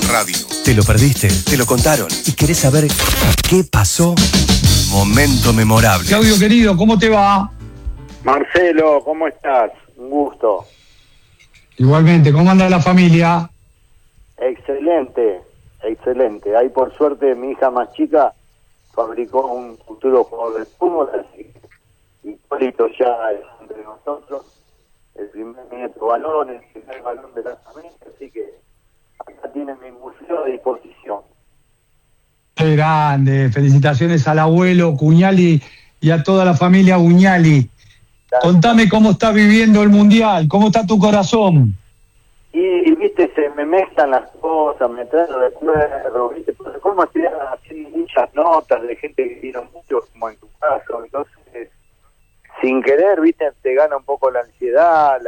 radio. ¿Te lo perdiste? ¿Te lo contaron? ¿Y querés saber qué pasó? Momento memorable. Claudio querido, ¿cómo te va? Marcelo, ¿cómo estás? Un gusto. Igualmente, ¿cómo anda la familia? Excelente, excelente. Ahí por suerte mi hija más chica fabricó un futuro jugador de fútbol, así que Hipólito ya es entre nosotros, el primer nieto balón, el primer balón de la familia, así que acá tienen mi museo a disposición. Qué grande, felicitaciones al abuelo Cuñali y a toda la familia Guñali. Contame cómo estás viviendo el Mundial, cómo está tu corazón. Y viste, se me mezclan las cosas, me traen recuerdos, viste, cómo estoy haciendo muchas notas de gente que vino mucho, como en tu caso, entonces, sin querer, viste, te gana un poco la ansiedad,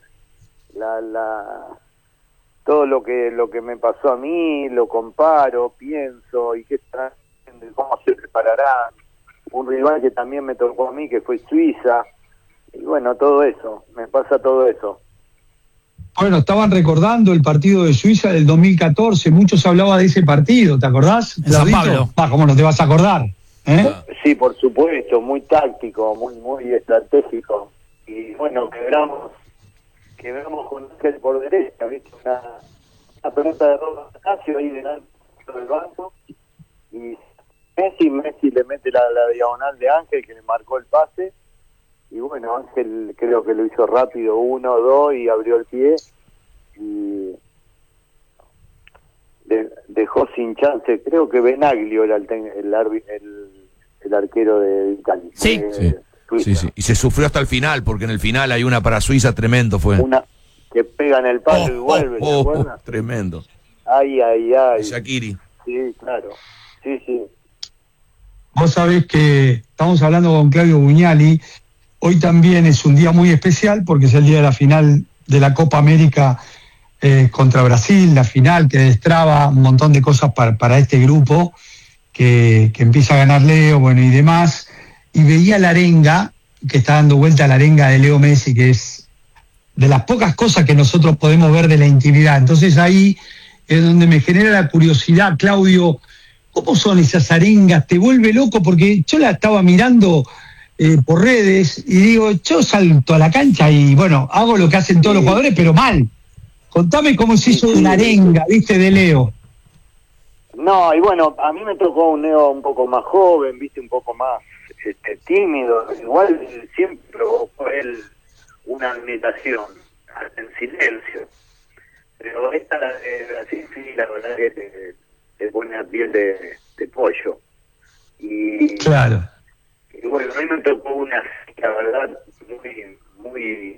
todo lo que me pasó a mí, lo comparo, pienso, y qué están haciendo, y cómo se prepararán. Un rival que también me tocó a mí, que fue Suiza, y bueno, todo eso, me pasa todo eso. Bueno, estaban recordando el partido de Suiza del 2014, muchos hablaban de ese partido, ¿te acordás? En San Pablo. ¿Cómo no te vas a acordar? Sí, por supuesto, muy táctico, muy estratégico. Y bueno, quebramos con Ángel por derecha, ¿viste? Una pelota de Roberto Casio ahí delante del banco. Y Messi le mete la diagonal de Ángel, que le marcó el pase. Y bueno, Ángel creo que lo hizo rápido, 1, 2, y abrió el pie. Y dejó sin chance, creo que Benaglio era el arquero de Italia. Sí. Sí. Y se sufrió hasta el final, porque en el final hay una para Suiza tremendo, fue. Una que pega en el palo y vuelve, ¿te acuerdas? Tremendo. Ay. Shaqiri. Sí, claro. Sí. Vos sabés que estamos hablando con Claudio Guñali. Hoy también es un día muy especial porque es el día de la final de la Copa América contra Brasil, la final que destraba un montón de cosas para este grupo que empieza a ganar Leo, bueno, y demás. Y veía la arenga, que está dando vuelta la arenga de Leo Messi, que es de las pocas cosas que nosotros podemos ver de la intimidad. Entonces ahí es donde me genera la curiosidad, Claudio, ¿cómo son esas arengas? ¿Te vuelve loco? Porque yo la estaba mirando por redes y digo, yo salto a la cancha y bueno, hago lo que hacen todos los jugadores, pero mal. Contame cómo se hizo una arenga, ¿viste? De Leo. No, y bueno, a mí me tocó un Leo un poco más joven, viste, un poco más tímido. Igual siempre provocó él una admiración, en silencio. Pero esta, la de Brasil, sí, la verdad que te pone a piel de pollo. Y claro. Y bueno, a mí me tocó una, la verdad, muy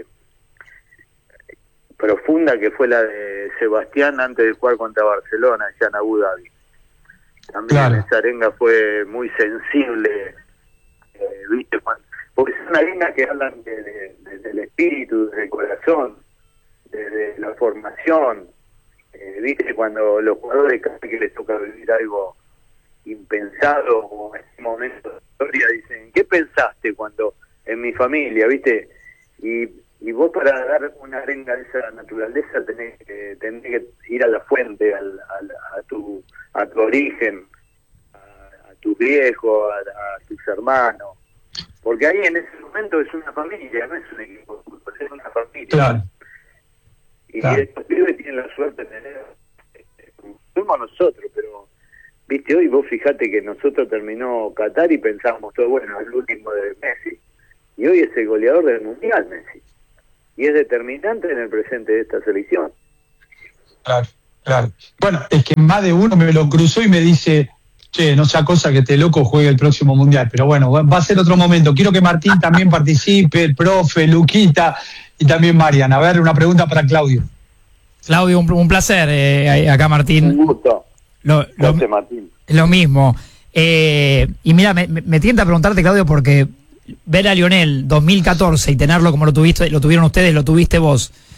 profunda, que fue la de Sebastián antes de jugar contra Barcelona, allá en Abu Dhabi. También claro. Esa arenga fue muy sensible, ¿viste? Porque son arengas que hablan del espíritu, del corazón, de la formación, ¿viste? Cuando los jugadores casi que les toca vivir algo impensado, o en este momento de historia, dicen, ¿qué pensaste cuando en mi familia, viste? Y vos para dar una arenga de esa naturaleza tenés que ir a la fuente, a tu origen, a tus viejos, a tus hermanos, porque ahí en ese momento es una familia, no es un equipo, es una familia. Claro. Y estos pibes tienen la suerte de tener, fuimos nosotros, pero viste, hoy vos fijate que nosotros terminó Qatar y pensábamos todo, bueno, es el último de Messi. Y hoy es el goleador del Mundial, Messi. Y es determinante en el presente de esta selección. Claro. Bueno, es que más de uno me lo cruzó y me dice, che, no sea cosa que este loco juegue el próximo Mundial. Pero bueno, va a ser otro momento. Quiero que Martín también participe, el profe, Luquita y también Marian. A ver, una pregunta para Claudio. Claudio, un placer. Acá Martín. Un gusto. Gracias, Martín. Lo mismo. Y mira, me tienta a preguntarte, Claudio, porque ver a Lionel 2014 y tenerlo como lo tuvieron ustedes, lo tuviste vos,